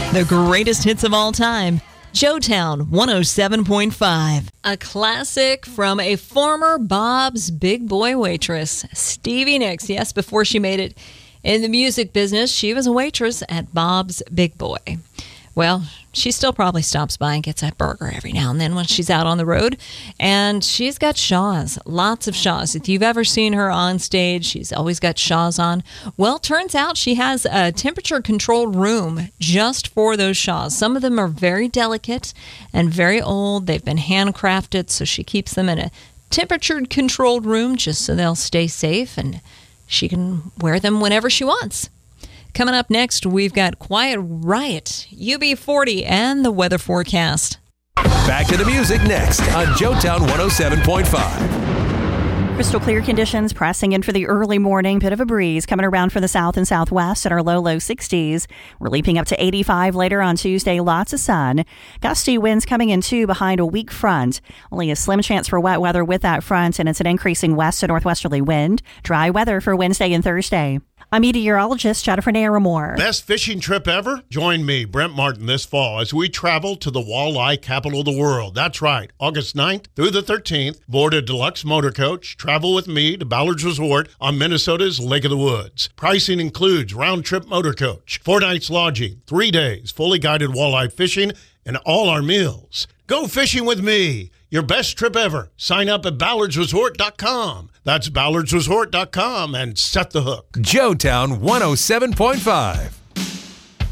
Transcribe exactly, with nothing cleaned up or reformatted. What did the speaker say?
The greatest hits of all time. Joetown one oh seven point five. A classic from a former Bob's Big Boy waitress, Stevie Nicks. Yes, before she made it in the music business, she was a waitress at Bob's Big Boy. Well, she still probably stops by and gets a burger every now and then when she's out on the road. And she's got Shaw's, lots of Shaw's. If you've ever seen her on stage, she's always got Shaw's on. Well, turns out she has a temperature-controlled room just for those Shaw's. Some of them are very delicate and very old. They've been handcrafted, so she keeps them in a temperature-controlled room just so they'll stay safe, and she can wear them whenever she wants. Coming up next, we've got Quiet Riot, U B forty, and the weather forecast. Back to the music next on Joetown one oh seven point five. Crystal clear conditions pressing in for the early morning. Bit of a breeze coming around from the south and southwest at our low, low sixties. We're leaping up to eighty-five later on Tuesday. Lots of sun. Gusty winds coming in too behind a weak front. Only a slim chance for wet weather with that front, and it's an increasing west to northwesterly wind. Dry weather for Wednesday and Thursday. I'm meteorologist Jennifer Naramore. Best fishing trip ever? Join me, Brent Martin, this fall as we travel to the walleye capital of the world. That's right, August ninth through the thirteenth. Board a deluxe motor coach. Travel with me to Ballard's Resort on Minnesota's Lake of the Woods. Pricing includes round-trip motor coach, four nights lodging, three days, fully guided walleye fishing, and all our meals. Go fishing with me. Your best trip ever. Sign up at ballards resort dot com. That's ballards resort dot com and set the hook. Joetown one oh seven point five.